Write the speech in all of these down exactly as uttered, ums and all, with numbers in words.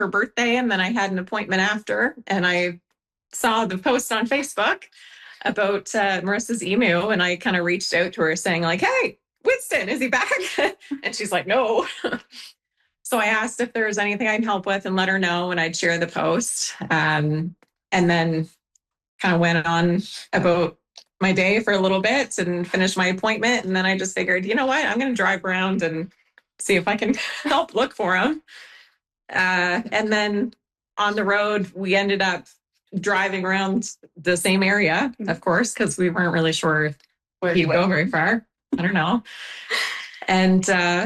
her birthday, and then I had an appointment after, and I saw the post on Facebook about uh, Marissa's emu, and I kind of reached out to her saying like, hey, Winston, is he back? And she's like, no. So I asked if there was anything I can help with and let her know, and I'd share the post. Um, and then kind of went on about my day for a little bit and finished my appointment. And then I just figured, you know what, I'm going to drive around and see if I can help look for him. Uh, and then on the road, we ended up driving around the same area, of course, because we weren't really sure where he'd go very far. I don't know. And uh,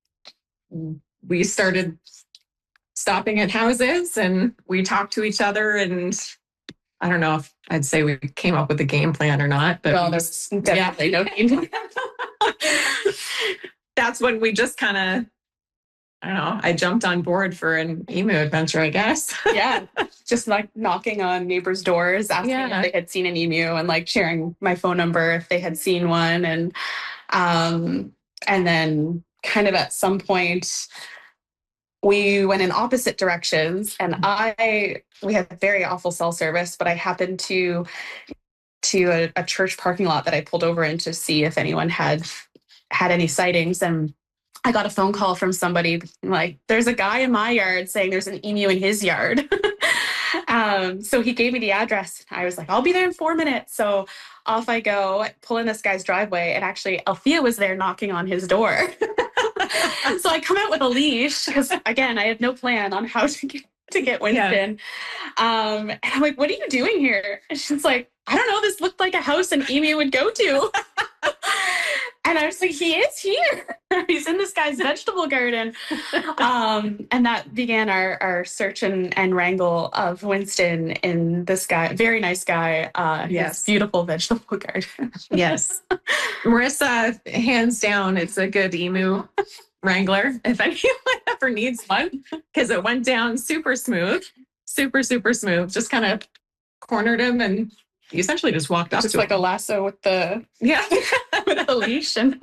we started stopping at houses and we talked to each other, and I don't know if I'd say we came up with a game plan or not, but well, there's definitely yeah. no game plan. That's when we just kind of, I don't know, I jumped on board for an emu adventure, I guess. Yeah, just like knocking on neighbors' doors, asking yeah. if they had seen an emu, and like sharing my phone number if they had seen one. And um, and then kind of at some point, we went in opposite directions, and I, we had very awful cell service, but I happened to, to a, a church parking lot that I pulled over in to see if anyone had had any sightings. And I got a phone call from somebody like, there's a guy in my yard saying there's an emu in his yard. um, so he gave me the address. I was like, I'll be there in four minutes. So off I go, pull in this guy's driveway, and actually Althea was there knocking on his door. So I come out with a leash because, again, I had no plan on how to get to get Winston. Yeah. Um, and I'm like, what are you doing here? And she's like, I don't know. This looked like a house an emu would go to. And I was like, he is here. He's in this guy's vegetable garden. Um, and that began our, our search and, and wrangle of Winston in this guy, very nice guy, uh, yes. his beautiful vegetable garden. Yes. Marissa, hands down, it's a good emu wrangler if anyone ever needs one, because it went down super smooth, super, super smooth. Just kind of cornered him and he essentially just walked up just to like him. A lasso with the yeah with the leash, and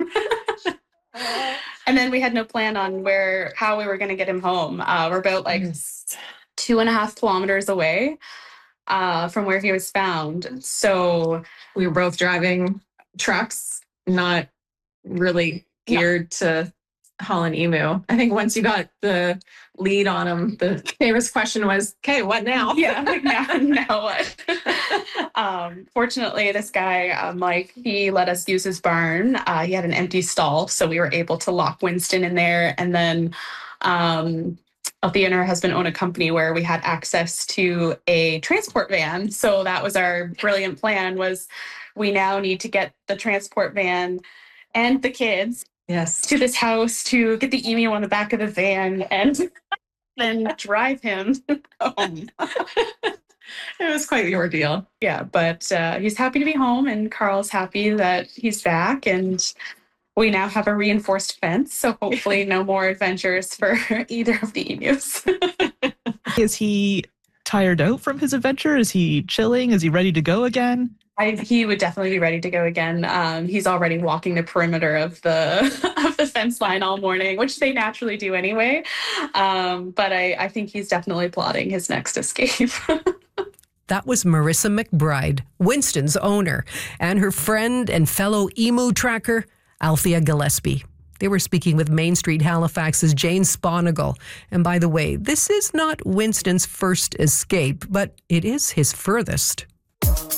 and then we had no plan on where how we were going to get him home. Uh, we're about like yes. two and a half kilometers away uh, from where he was found. So we were both driving trucks, not really geared no. to haul an emu. I think once you got the lead on him, the famous question was, okay, what now? Yeah, like now, now what? um, fortunately, this guy, um, like, he let us use his barn. Uh, he had an empty stall, so we were able to lock Winston in there. And then um, Althea and her husband own a company where we had access to a transport van. So that was our brilliant plan, was we now need to get the transport van and the kids yes. to this house to get the emu on the back of the van and then drive him home. It was quite the ordeal. Yeah, but uh, he's happy to be home, and Carl's happy that he's back, and we now have a reinforced fence, so hopefully no more adventures for either of the emus. Is he tired out from his adventure? Is he chilling? Is he ready to go again? I, he would definitely be ready to go again. Um, he's already walking the perimeter of the of the fence line all morning, which they naturally do anyway. Um, but I, I think he's definitely plotting his next escape. That was Marissa McBride, Winston's owner, and her friend and fellow emu tracker, Althea Gillespie. They were speaking with Main Street Halifax's Jane Sponigal. And by the way, this is not Winston's first escape, but it is his furthest.